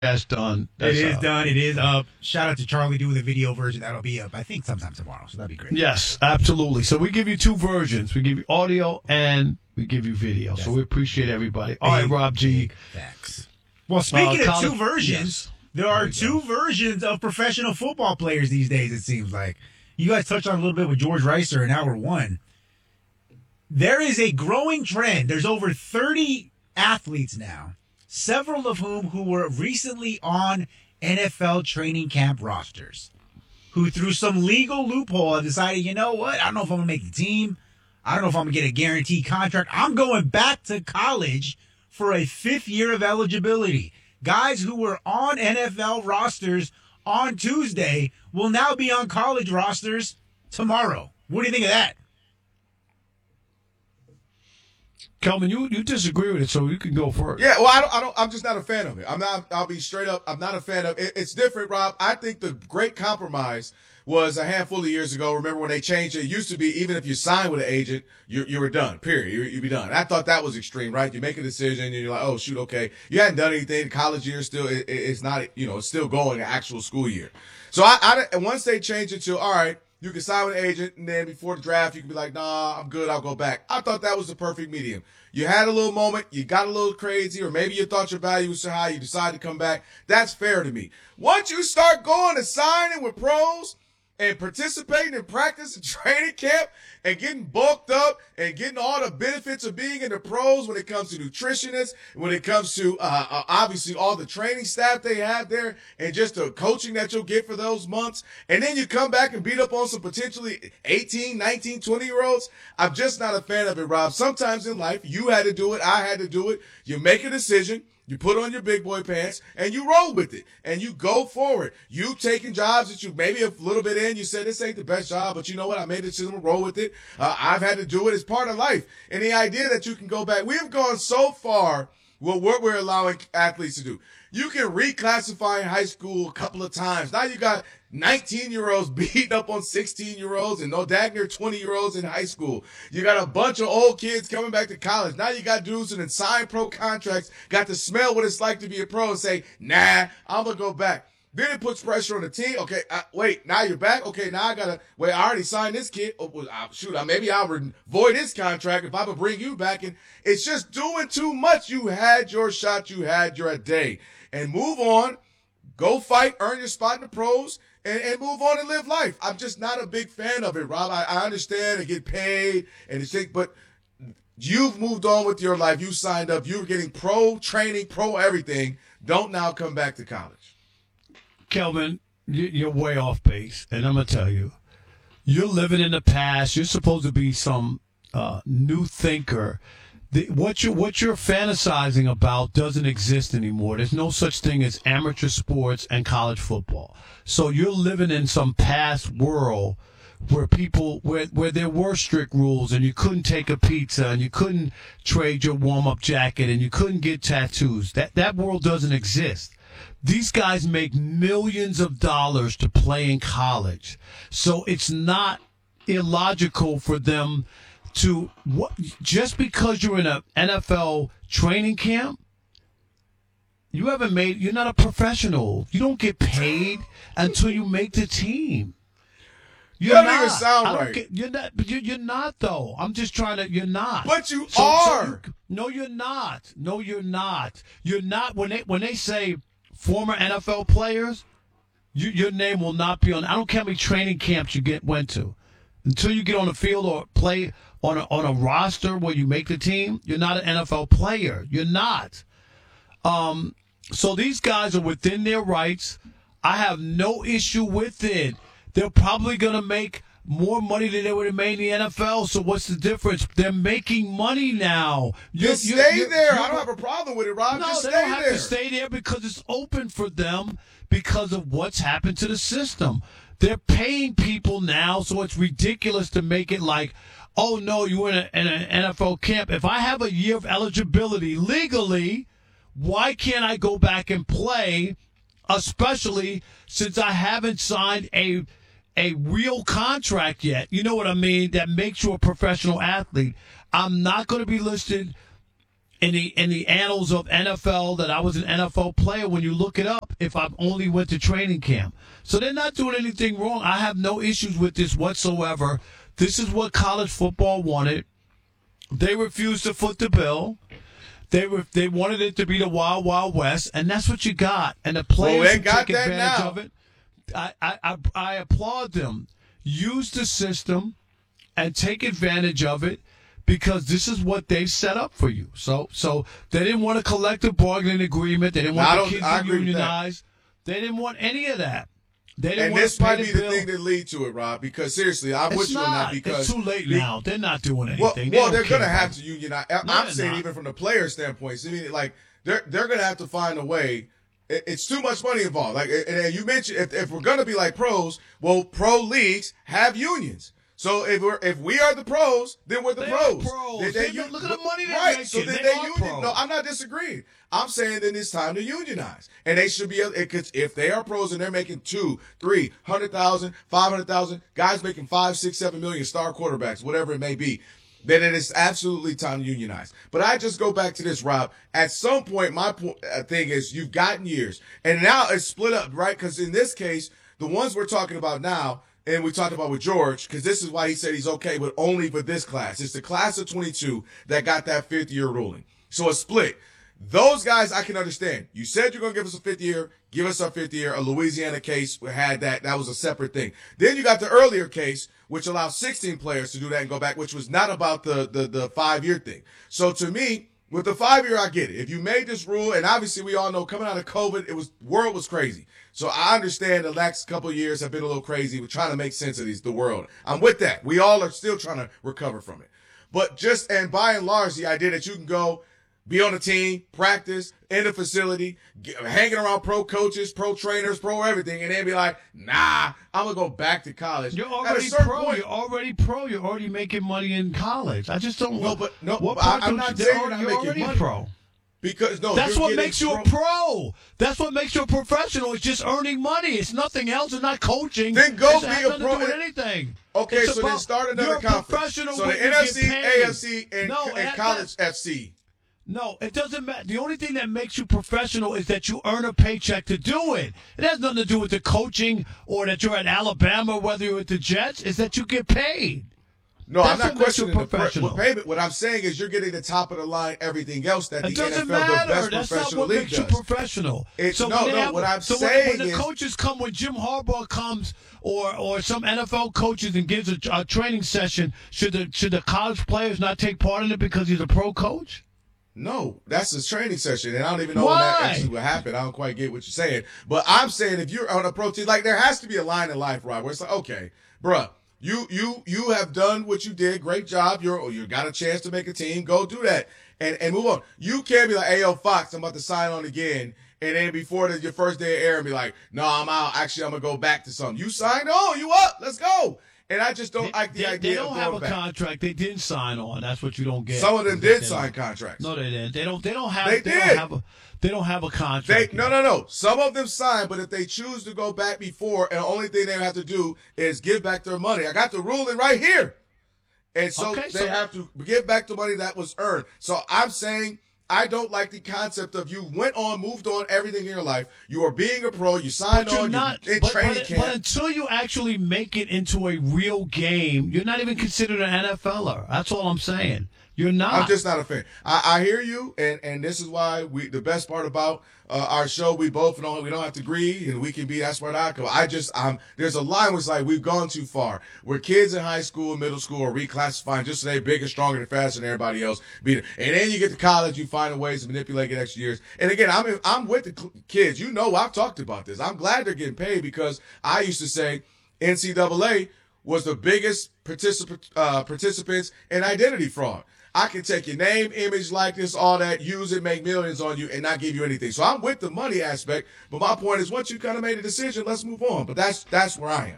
That's done. It is done. It is up. Shout out to Charlie doing the video version. That'll be up, I think, sometime tomorrow. So that'd be great. Yes, absolutely. So we give you two versions. We give you audio and we give you video. So we appreciate everybody. All right, Rob G. Thanks. Well, speaking of two versions, there are two versions of professional football players these days, it seems like. You guys touched on a little bit with George Reiser in hour one. There is a growing trend. There's over 30 athletes now, several of whom who were recently on NFL training camp rosters, who through some legal loophole have decided, you know what, I don't know if I'm going to make the team. I don't know if I'm going to get a guaranteed contract. I'm going back to college for a 5th year of eligibility. Guys who were on NFL rosters on Tuesday will now be on college rosters tomorrow. What do you think of that? Kelvin, you disagree with it, so you can go first. Yeah, well, I'm just not a fan of it. I'll be straight up. I'm not a fan of it. It's different, Rob. I think the great compromise was a handful of years ago. Remember when they changed it? It used to be even if you signed with an agent, you were done, period. You'd be done. I thought that was extreme, right? You make a decision and you're like, oh, shoot, okay. You hadn't done anything. College year still, it's not, it's still going, an actual school year. So once they changed it to, all right, you can sign with an agent, and then before the draft, you can be like, nah, I'm good, I'll go back. I thought that was the perfect medium. You had a little moment, you got a little crazy, or maybe you thought your value was so high, you decided to come back. That's fair to me. Once you start going to signing with pros and participating in practice and training camp and getting bulked up and getting all the benefits of being in the pros when it comes to nutritionists, when it comes to obviously all the training staff they have there and just the coaching that you'll get for those months, and then you come back and beat up on some potentially 18, 19, 20-year-olds, I'm just not a fan of it, Rob. Sometimes in life, you had to do it, I had to do it. You make a decision. You put on your big boy pants and you roll with it and you go forward. You taking jobs that you maybe a little bit in, you said this ain't the best job, but you know what? I made a decision to roll with it. I've had to do it. It's part of life. And the idea that you can go back, we have gone so far with what we're allowing athletes to do. You can reclassify in high school a couple of times. Now you got 19-year-olds beating up on 16-year-olds and no dagger 20-year-olds in high school. You got a bunch of old kids coming back to college. Now you got dudes that signed pro contracts, got to smell what it's like to be a pro and say, nah, I'm going to go back. Then it puts pressure on the team. Okay, wait, now you're back? Okay, now I got to, wait, I already signed this kid. Oh, well, shoot, maybe I'll void his contract if I would bring you back. And it's just doing too much. You had your shot. You had your day. And move on. Go fight, earn your spot in the pros, and move on and live life. I'm just not a big fan of it, Rob. I understand and get paid and it's but you've moved on with your life. You signed up. You're getting pro training, pro everything. Don't now come back to college. Kelvin, you're way off base, and I'm going to tell you, you're living in the past. You're supposed to be some new thinker. What you're fantasizing about doesn't exist anymore. There's no such thing as amateur sports and college football. So you're living in some past world where where there were strict rules and you couldn't take a pizza and you couldn't trade your warm-up jacket and you couldn't get tattoos. That world doesn't exist. These guys make millions of dollars to play in college. So it's not illogical for them just because you're in an NFL training camp, you're not a professional. You don't get paid until you make the team. You don't even sound right. You're not though. I'm just trying to. You're not. But you are. No, you're not. No, you're not. You're not. When they say former NFL players, your name will not be on. I don't care how many training camps you went to. Until you get on the field or play on a roster where you make the team, you're not an NFL player. You're not. So these guys are within their rights. I have no issue with it. They're probably going to make more money than they would have made in the NFL. So what's the difference? They're making money now. Just stay there. I don't have a problem with it, Rob. No, just they stay don't have there. to stay there because it's open for them because of what's happened to the system. They're paying people now, so it's ridiculous to make it like, oh, no, you were in an NFL camp. If I have a year of eligibility legally, why can't I go back and play, especially since I haven't signed a real contract yet? You know what I mean? That makes you a professional athlete. I'm not going to be listed in the annals of NFL that I was an NFL player when you look it up if I only went to training camp. So they're not doing anything wrong. I have no issues with this whatsoever. This is what college football wanted. They refused to foot the bill. They wanted it to be the Wild Wild West, and that's what you got. And the players who take advantage of it, I applaud them. Use the system and take advantage of it because this is what they set up for you. So they didn't want a collective bargaining agreement. They didn't want the kids to unionize. They didn't want any of that. And this might be the thing that lead to it, Rob, because seriously, I'm with you on that because it's too late now. They're not doing anything. Well, they're going to have to unionize. I'm saying even from the player standpoint, I mean, like they're going to have to find a way. It's too much money involved. Like, and you mentioned if we're going to be like pros, well, pro leagues have unions. So if we are the pros, then we're the pros. Look at the money they're making. So then they union. No, I'm not disagreeing. I'm saying then it's time to unionize, and they should be able. If they are pros and they're making 200,000, 300,000, 500,000, guys making 5, 6, 7 million, star quarterbacks, whatever it may be, then it is absolutely time to unionize. But I just go back to this, Rob. At some point, my thing is you've gotten years, and now it's split up, right? Because in this case, the ones we're talking about now. And we talked about with George, because this is why he said he's okay, but only for this class. It's the class of 22 that got that fifth-year ruling. So it's split. Those guys I can understand. You said you're going to give us a fifth year. Give us our fifth year. A Louisiana case had that. That was a separate thing. Then you got the earlier case, which allowed 16 players to do that and go back, which was not about the 5-year thing. So to me, with the 5-year, I get it. If you made this rule, and obviously we all know coming out of COVID, world was crazy. So I understand the last couple of years have been a little crazy. We're trying to make sense of the world. I'm with that. We all are still trying to recover from it. But and by and large, the idea that you can go be on a team, practice, in the facility, hanging around pro coaches, pro trainers, pro everything, and then be like, nah, I'm going to go back to college. You're already pro. You're already pro. You're already making money in college. I just don't know. I'm not saying you're not making money. Pro. Because that's what makes you a pro. That's what makes you a professional. It's just earning money. It's nothing else. It's not coaching. Then go be a pro. Anything. Okay, so then start another conference. So the NFC, AFC, and college FC. No, it doesn't matter. The only thing that makes you professional is that you earn a paycheck to do it. It has nothing to do with the coaching or that you're at Alabama, whether you're at the Jets. It's that you get paid. No, I'm not questioning the payment. What I'm saying is you're getting the top of the line, everything else that the NFL, the best professional league does. That's not what makes you professional. What I'm saying when the coaches come, when Jim Harbaugh comes or some NFL coaches and gives a training session, should the college players not take part in it because he's a pro coach? No, that's a training session, and I don't even know when that actually will happen. I don't quite get what you're saying. But I'm saying if you're on a pro team, like there has to be a line in life, Rob, where it's like, okay, bruh, you have done what you did. Great job. You got a chance to make a team. Go do that and move on. You can't be like, hey, yo, Fox, I'm about to sign on again. And then before your first day of air and be like, no, I'm out. Actually, I'm going to go back to something. You signed on. You up. Let's go. And I just don't like the idea they don't of have a back. Contract. They didn't sign on. That's what you don't get. Some of them did sign contracts. No, they didn't. They don't have. They did. They don't have a contract. No. Some of them signed, but if they choose to go back before, and the only thing they have to do is give back their money. I got the ruling right here. And so they have to give back the money that was earned. So I'm saying I don't like the concept of you moved on everything in your life. You are being a pro. You signed on. You're in training camp. But until you actually make it into a real game, you're not even considered an NFLer. That's all I'm saying. You're not. I'm just not a fan. I hear you, and this is why the best part about our show, we both know we don't have to agree, and we can be that smart outcome. There's a line where it's like we've gone too far. Where kids in high school, middle school are reclassifying just so they're bigger, stronger, and faster than everybody else. And then you get to college, you find ways to manipulate it extra years. And again, I'm with the kids. You know, I've talked about this. I'm glad they're getting paid because I used to say NCAA was the biggest participants in identity fraud. I can take your name, image, likeness, all that, use it, make millions on you, and not give you anything. So I'm with the money aspect, but my point is once you kind of made a decision, let's move on. But that's where I am.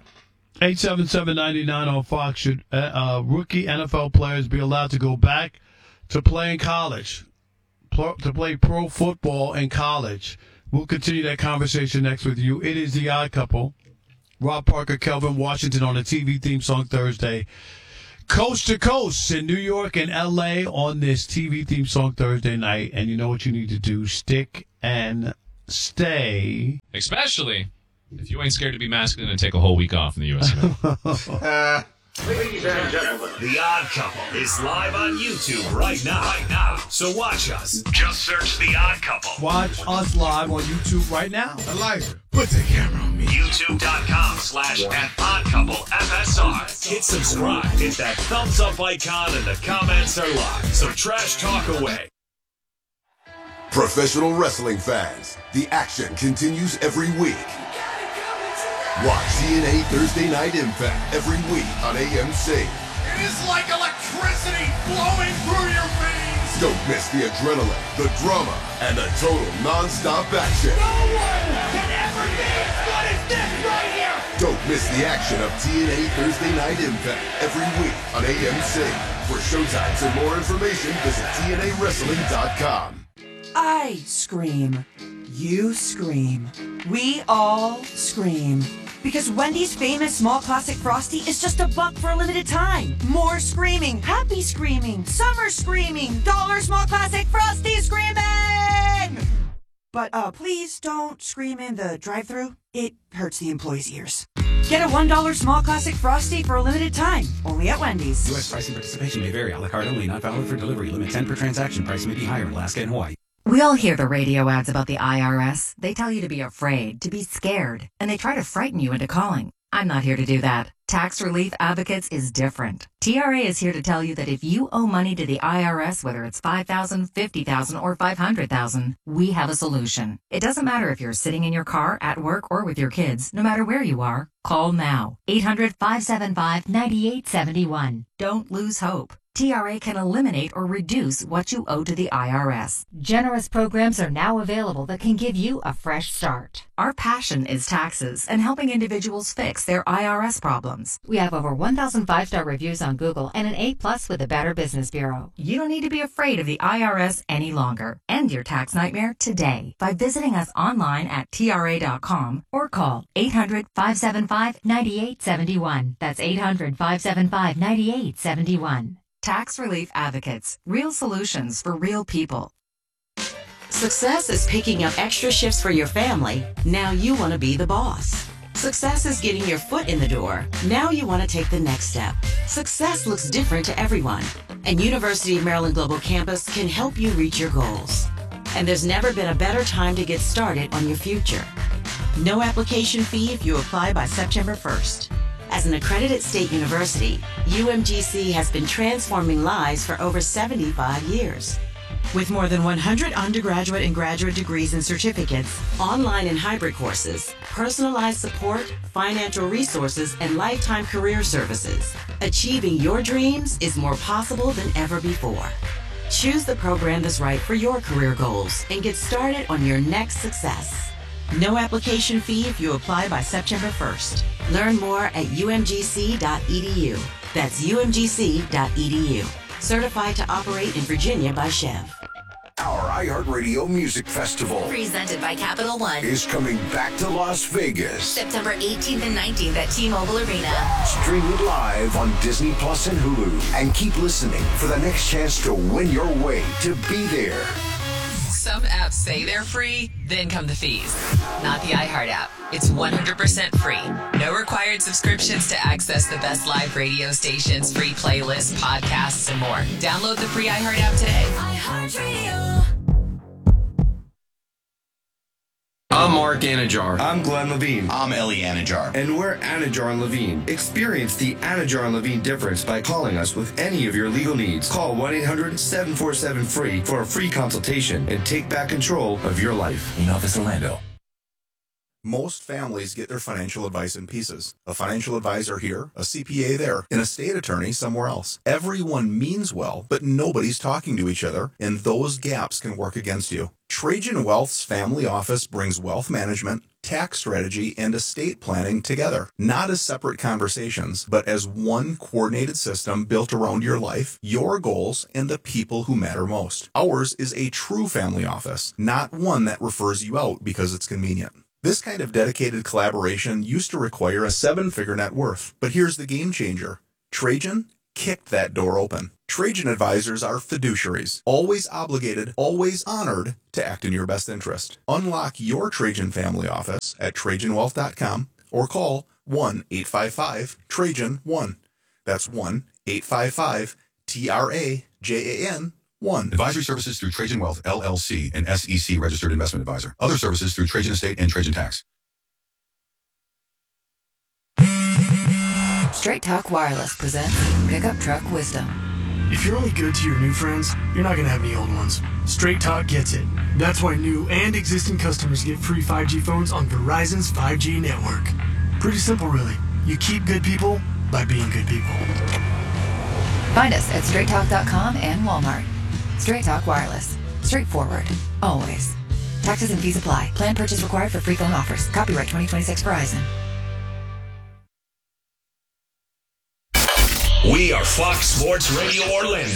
877-99 on Fox. Should rookie NFL players be allowed to go back to playing college, to play pro football in college? We'll continue that conversation next with you. It is The Odd Couple. Rob Parker, Kelvin Washington on the TV theme song Thursday. Coast to coast in New York and L.A. on this TV theme song Thursday night. And you know what you need to do. Stick and stay. Especially if you ain't scared to be masculine and take a whole week off in the U.S. Ladies and gentlemen, The Odd Couple is live on YouTube right now. So watch us. Just search The Odd Couple. Watch us live on YouTube right now. Elijah, put the camera on me. YouTube.com/@oddcouplefsr. Hit subscribe, hit that thumbs up icon, and the comments are live. So trash talk away. Professional wrestling fans, the action continues every week. Watch TNA Thursday Night Impact every week on AMC. It is like electricity flowing through your veins. Don't miss the adrenaline, the drama, and the total non-stop action. No one can ever dance what is this right here. Don't miss the action of TNA Thursday Night Impact every week on AMC. For showtimes and more information, visit TNAWrestling.com. I scream. You scream. We all scream. Because Wendy's famous small classic Frosty is just $1 for a limited time. More screaming, happy screaming, summer screaming, dollar small classic Frosty screaming! But please don't scream in the drive-thru. It hurts the employees' ears. Get a $1 small classic Frosty for a limited time, only at Wendy's. U.S. pricing participation may vary. A la carte only, not valid for delivery. Limit 10 per transaction. Price may be higher in Alaska and Hawaii. We all hear the radio ads about the IRS. They tell you to be afraid, to be scared, and they try to frighten you into calling. I'm not here to do that. Tax Relief Advocates is different. TRA is here to tell you that if you owe money to the IRS, whether it's $5,000, $50,000, or $500,000, we have a solution. It doesn't matter if you're sitting in your car, at work, or with your kids. No matter where you are, call now. 800-575-9871. Don't lose hope. TRA can eliminate or reduce what you owe to the IRS. Generous programs are now available that can give you a fresh start. Our passion is taxes and helping individuals fix their IRS problems. We have over 1,000 5-star reviews on Google and an A+ with the Better Business Bureau. You don't need to be afraid of the IRS any longer. End your tax nightmare today by visiting us online at TRA.com or call 800-575-9871. That's 800-575-9871. Tax Relief Advocates. Real solutions for real people. Success is picking up extra shifts for your family. Now you want to be the boss. Success is getting your foot in the door. Now you want to take the next step. Success looks different to everyone, and University of Maryland Global Campus can help you reach your goals. And there's never been a better time to get started on your future. No application fee if you apply by September 1st. As an accredited state university, UMGC has been transforming lives for over 75 years. With more than 100 undergraduate and graduate degrees and certificates, online and hybrid courses, personalized support, financial resources, and lifetime career services, achieving your dreams is more possible than ever before. Choose the program that's right for your career goals and get started on your next success. No application fee if you apply by September 1st. Learn more at umgc.edu. That's umgc.edu. Certified to operate in Virginia by Chev. Our iHeartRadio Music Festival, presented by Capital One, is coming back to Las Vegas. September 18th and 19th at T-Mobile Arena. Stream it live on Disney Plus and Hulu. And keep listening for the next chance to win your way to be there. Some apps say they're free, then come the fees. Not the iHeart app. It's 100% free. No required subscriptions to access the best live radio stations, free playlists, podcasts, and more. Download the free iHeart app today. iHeartRadio. I'm Mark Anajar. I'm Glenn Levine. I'm Ellie Anajar. And we're Anajar and Levine. Experience the Anajar and Levine difference by calling us with any of your legal needs. Call 1-800-747-FREE for a free consultation and take back control of your life. In Office Orlando. Most families get their financial advice in pieces. A financial advisor here, a CPA there, and a state attorney somewhere else. Everyone means well, but nobody's talking to each other, and those gaps can work against you. Trajan Wealth's family office brings wealth management, tax strategy, and estate planning together, not as separate conversations, but as one coordinated system built around your life, your goals, and the people who matter most. Ours is a true family office, not one that refers you out because it's convenient. This kind of dedicated collaboration used to require a 7-figure net worth, but here's the game changer. Trajan kicked that door open. Trajan advisors are fiduciaries, always obligated, always honored to act in your best interest. Unlock your Trajan family office at TrajanWealth.com or call 1-855-TRAJAN-1. That's 1-855-TRAJAN-1. Advisory services through Trajan Wealth, LLC, an SEC registered investment advisor. Other services through Trajan Estate and Trajan Tax. Straight Talk Wireless presents Pickup Truck Wisdom. If you're only good to your new friends, you're not going to have any old ones. Straight Talk gets it. That's why new and existing customers get free 5G phones on Verizon's 5G network. Pretty simple, really. You keep good people by being good people. Find us at straighttalk.com and Walmart. Straight Talk Wireless. Straightforward. Always. Taxes and fees apply. Plan purchase required for free phone offers. Copyright 2026 Verizon. We are Fox Sports Radio Orlando.